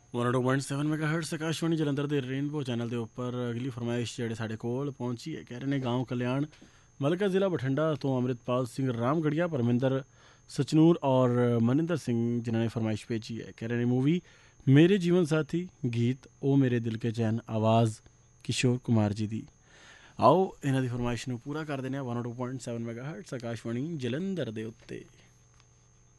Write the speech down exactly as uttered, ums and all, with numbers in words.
One two point seven mega hertz Akashvani Jalandhar के rainbow channel के उपर अगली फरमाइश जेह्ड़े साढ़े कोल पहुंची है कह रहे हैं गांव कल्याण मलका ज़िला बठिंडा तो अमृतपाल सिंह रामगढ़िया परमिंदर सचनूर और मनिंदर सिंह जिन्होंने फरमाइश भेजी है कह रहे हैं मूवी मेरे जीवन साथी गीत ओ मेरे दिल के चैन आवाज़ किशोर कुमार जी की। आओ इन्हों की फरमाइश को पूरा कर देने one two point seven mega hertz Akashvani Jalandhar के उत्ते।